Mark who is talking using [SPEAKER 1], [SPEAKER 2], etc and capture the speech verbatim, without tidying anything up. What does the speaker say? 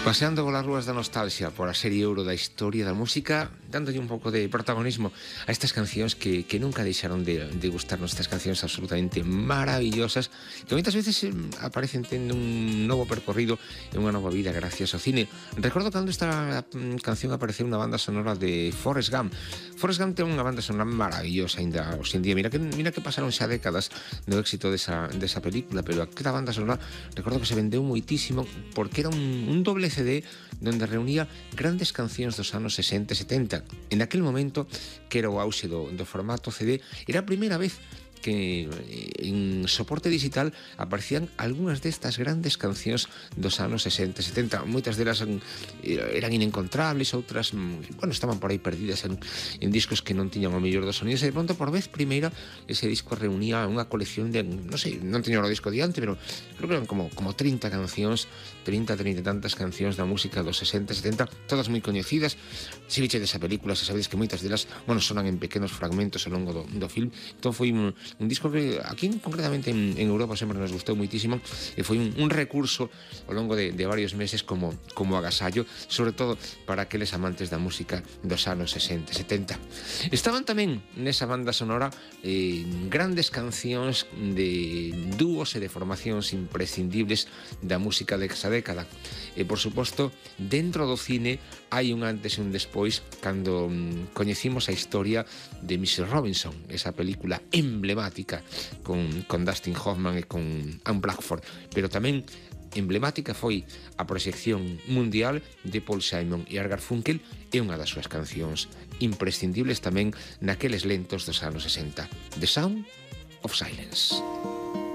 [SPEAKER 1] Paseando polas rúas da nostalgia por a serie ouro da historia da música, dándolle un pouco de protagonismo a estas cancións que, que nunca deixaron de, de gustarnos, estas cancións absolutamente maravillosas que moitas veces eh, aparecen tendo un novo percorrido e unha nova vida gracias ao cine. Recordo cando esta mm, canción apareceu na banda sonora de Forrest Gump. Forrest Gump ten unha banda sonora maravillosa ainda hoxe en día. Mira que, mira que pasaron xa décadas do éxito desa, desa película, pero aquela banda sonora recordo que se vendeu moitísimo porque era un, un doble C D donde reunía grandes cancións dos anos sesenta e setenta. En aquel momento, que era o auxe do, do formato C D, era a primeira vez que en soporte digital aparecían algunhas destas grandes cancións dos anos sesenta e setenta. Moitas delas eran inencontrables, outras, bueno, estaban por aí perdidas en, en discos que non tiñan o mellor dos sonidos, e de pronto, por vez primeira, ese disco reunía unha colección de, non sei, non teño o disco diante, pero creo que eran como, como trinta cancións, trinta, trinta e tantas cancións da música dos sesenta e setenta, todas moi coñecidas. Se viche desa película, se sabedes que moitas delas, bueno, sonan en pequenos fragmentos ao longo do, do film. Entón foi un un disco que aquí concretamente en, en Europa sempre nos gustou moitísimo e foi un, un recurso ao longo de, de varios meses como, como agasallo, sobre todo para aqueles amantes da música dos anos sesenta e setenta. Estaban tamén nesa banda sonora eh, grandes cancións de dúos e de formacións imprescindibles da música desa década. E, por suposto, dentro do cine hai un antes e un despois cando mm, coñecimos a historia de mister Robinson, esa película emblemática con, con Dustin Hoffman e con Anne Blackford, pero tamén emblemática foi a proxección mundial de Paul Simon e Art Garfunkel, e unha das súas cancións imprescindibles tamén naqueles lentos dos anos sesenta, The Sound of Silence.